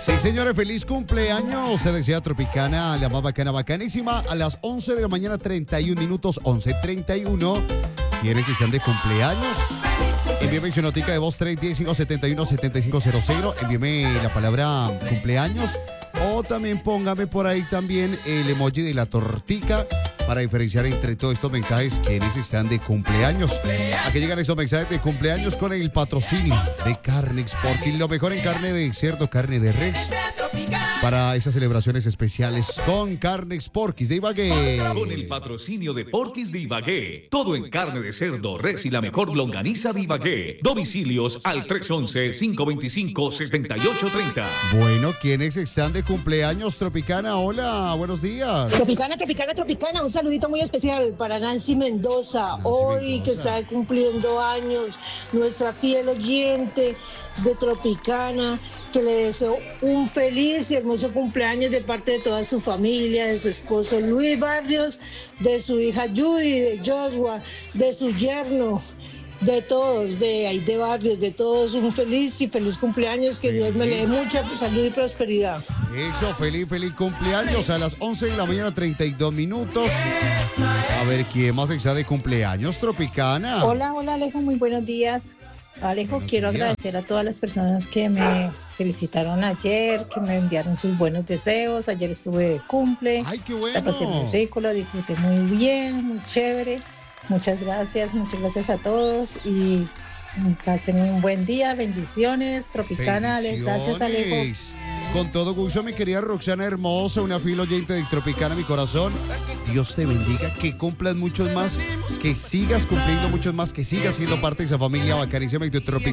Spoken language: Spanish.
Sí, señores, feliz cumpleaños. Se desea Tropicana, la más bacana, bacanísima. A las 11 de la mañana, 31 minutos, 11:31. ¿Quieres que están de cumpleaños? Envíeme su notica de voz 310-571-7500. Envíeme la palabra cumpleaños. O también póngame por ahí también el emoji de la tortica para diferenciar entre todos estos mensajes quienes están de cumpleaños. Aquí llegan estos mensajes de cumpleaños con el patrocinio de Carnex Porky, lo mejor en carne de cerdo, carne de res, para esas celebraciones especiales con Carnex Porky de Ibagué. Con el patrocinio de Porky's de Ibagué. Todo en carne de cerdo, res y la mejor longaniza de Ibagué. Domicilios al 311-525-7830. Bueno, ¿quiénes están de cumpleaños, Tropicana? Hola, buenos días. Tropicana. Un saludito muy especial para Nancy Mendoza. Hoy que está cumpliendo años, nuestra fiel oyente de Tropicana, que le deseo un feliz y hermoso cumpleaños de parte de toda su familia, de su esposo Luis Barrios, de su hija Judy, de Joshua, de su yerno, de todos, de Aide Barrios, de todos, un feliz cumpleaños, que Dios me le dé mucha salud y prosperidad. Eso, feliz cumpleaños a las 11 de la mañana, 32 minutos. A ver, ¿quién más está de cumpleaños, Tropicana? Hola Alejo, muy buenos días. Alejo, quiero agradecer a todas las personas que me felicitaron ayer, que me enviaron sus buenos deseos. Ayer estuve de cumple. ¡Ay, qué bueno! La pasé muy rico, la disfruté muy bien, muy chévere. Muchas gracias a todos y pasen un buen día. Bendiciones, Tropicana. Gracias, Alejo. Con todo gusto, mi querida Roxana hermosa, una fiel oyente de Tropicana, mi corazón. Dios te bendiga, que cumplas muchos más, que sigas cumpliendo muchos más, que sigas siendo parte de esa familia bacanísima y de Tropicana.